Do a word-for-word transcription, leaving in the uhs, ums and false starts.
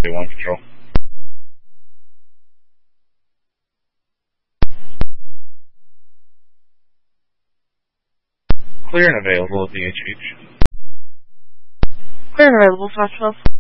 one Control. Clear and available at D H H. Clear and available, five twelve.